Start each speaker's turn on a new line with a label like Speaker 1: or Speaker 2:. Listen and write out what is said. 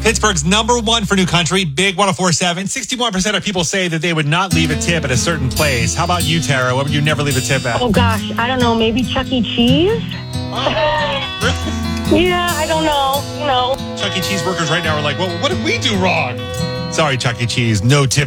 Speaker 1: Pittsburgh's number one for new country, Big 104.7. 61% of people say that they would not leave a tip at a certain place. How about you, Tara? What would you never leave a tip at?
Speaker 2: Oh, gosh. I don't know. Maybe Chuck E. Cheese? Yeah, I don't know.
Speaker 1: Chuck E. Cheese workers right now are like, well, what did we do wrong? Sorry, Chuck E. Cheese. No tip